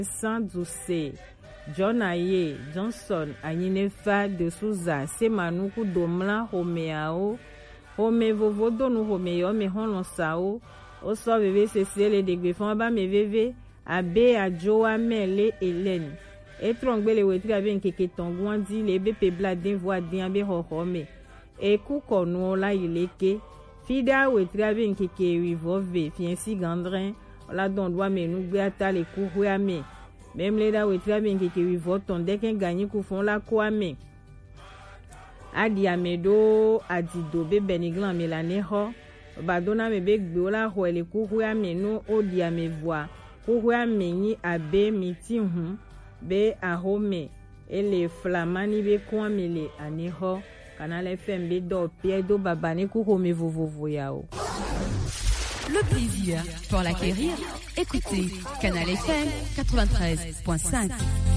Sanduse, John Aye, Johnson, Anyinefa de Souza, Semanuku Domla, Homeao, Home Vovodo, no Homeo, me Honosao, Oso Bebe Cecile de Griffon, me Veve, Abe a Joa Mele Hélène. Et Trongbele Wetri avec un kékéton, Gwandi, les BP Bladin, Voadin, Abe Hohome. Et Koukono, la Ileke, Fida Wetri avec un kéké Rivove, Fiensi Gandrin, la don doit me nous gâter les coups à me. Même les da Wetri avec un kéké Rivove, ton dès qu'un gagne Koufon la Kouame. Adi Amedo, Adido, Beniglan, Melaneho, Badona me beg Bola, Ho, les coups à me, no, Odi à me voir. Kouhua meni abe miti be ahome ele flamani be kwamele aneho Canal FM be do piedo babane kouhome vovovo yao. Le plaisir pour l'acquérir, écoutez Canal FM 93.5.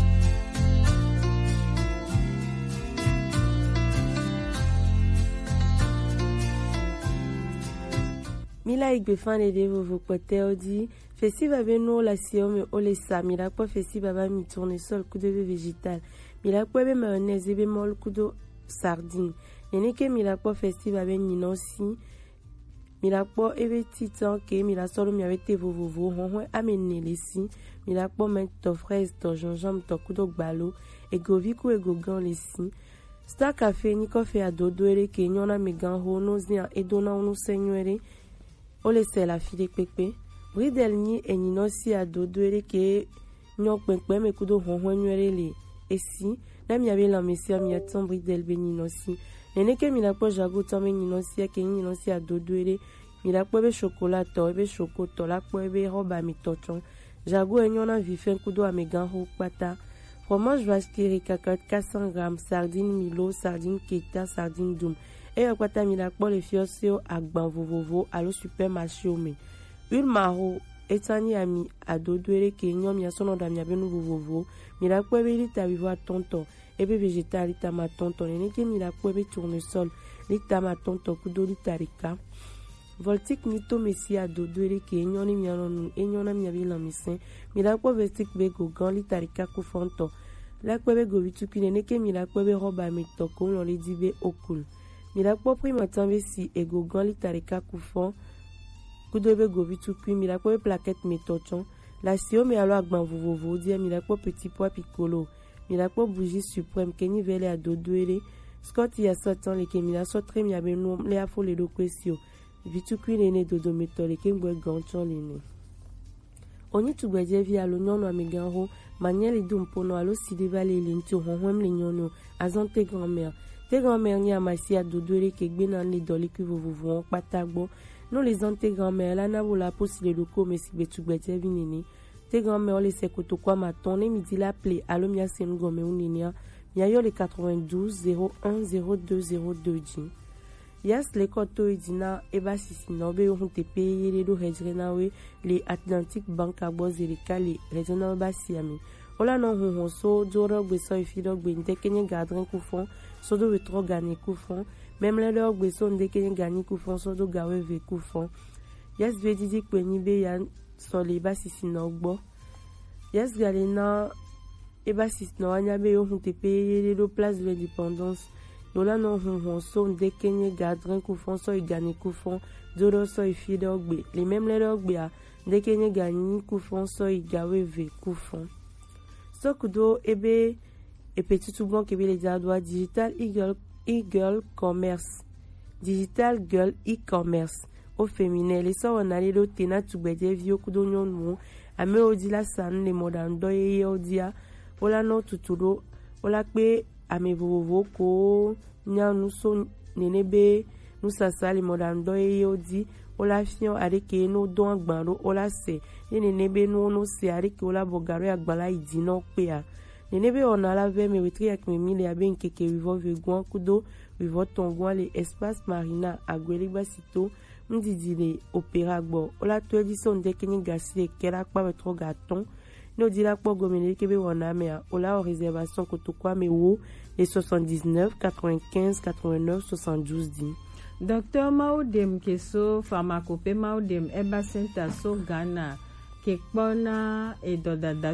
Mila igbe fan de vovo kote odi festival beno la siome ole sa mila po festival ba mi tournesol coup de végétal mila po be mayonnaise be mol kudo sardine nene ke mila po festival ben ninonsi mila po ebe titan ke mila solo mi avete vovo honho amene lesi mila po men to fraise to gingembre to kudo gbalo e goviku e gogan lesi Star Café ni kofe adodo ere ke nyona megan ho no zia e dona onu senywere Ole se la fide pepe. Bridel ni enino si adodo ere ke nyok pepe me kudo honho nywere le. Esi, na mi ave la mesia mi atan bridel be nino si. Nene ke mi la po jago tame nino si ke nino si adodo ere. Mi la po be chocolat to, ebe chocoto, la po ebe roba mi tochon. Jago enyona vifen kudo amegan ho pata. Fromage vache kakot 400 grammes, sardine Milo, sardine Keta, sardine Doum. Et à quoi t'as mis la poêle et fiosio à gban vovovo à l'eau supermarché au me. Huile maro etani ami à dodouere ke nyom ya sono da mia benu vovovo. Mi la poêle lita vivo à tonton. Ebe végétal lita ma tonton. Nene ke mi la poêle tournesol lita ma tonton kudo lita rika. Voltique nito messi à dodouere ke nyoni mi anon e nyona mi avila misen. Mi la poêle vestik bego gan lita rika kufonto. La poêle go vitu nene ke mi la poêle roba mi toko non le dibe okul. Mila po prima tambe si ego gan li tareka koufon kudebe govitu kui mila po plaquette metochon la sio me alo agban vovovo dia mila po petit pois piccolo mila po bougie suprême keni vele a dodouere Scott ya sotan le ke mila sotre mi abenu le afo le do kwesio vitu kui nene dodo metole ke ngwe ganchon lene Oni tugbeje vi alo nyono ameganho manyeli dumpono alo sidevale lenti honhom le nyono azante grand-mère Te grand-mère ni amasi a dodouere ke gbe nan li doli ki vovovo patagbo. Non les ante grand-mère la na la posi le loko me si betu gbete vinini. Te grand-mère le se koto kwa matone mi di la ple alo mia sen gome uninia. Mia yo le 92 01 02 02 di. Yas le koto edina eba sisi nobe yo hunte peye le do rejrena we le Atlantic Bank aboz le kale rejrena ba siami. Ola non hon so doro gbe so ifido gbe nte kenye gadren koufon so do wetro gani koufon même le dor gbe so nte kenye gani koufon so do gawe ve koufon yes ve didi kweni be yan so le ba sisi no gbo yes gale na e ba sisi no anya be yo hunte peye le do place de l'indépendance Ola non hon so nte kenye gadren koufon so gani koufon doro so ifido gbe le même le dor gbe a nte kenye gani koufon so gawe ve koufon Sokudo ebe et petit tout blanc que les doigts digital e-girl commerce digital girl e-commerce au féminin les so on allait do tena tu bede vio kudo nyon mo ame odi la san le modando e odia ola no tutudo ola pe ame vovo ko nyanu so nenebe nous ça le modando e odi ola fion areke no don agbaro ola se nenebe no se areke ola bogaro agbala idino pe a nenebe ona la ve me wetri ak me mile aben keke vivo vegwan kudo vivo tongwan le espace marina agweli basito mdidile opera gbo ola to edison de kenyi gasi kera kwa metro gaton no dila po gomene kebe wona me ola réservation kotokwa me wo les 79 95 89 72 di Docteur Maudem Keso pharmacopée Maudem Eba Senta So Ghana Kekpona et Dodada